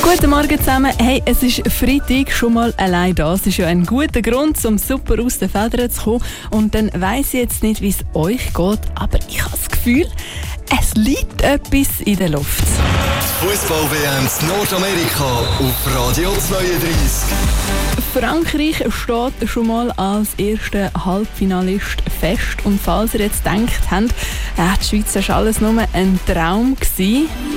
Guten Morgen zusammen. Hey, es ist Freitag, schon mal allein das ist ja ein guter Grund, um super aus den Federn zu kommen. Und dann weiss ich jetzt nicht, wie es euch geht, aber ich habe das Gefühl, es liegt etwas in der Luft. Fußball-WM in Nordamerika auf Radio 32. Frankreich steht schon mal als erster Halbfinalist fest. Und falls ihr jetzt denkt habt, die Schweiz war alles nur ein Traum gewesen,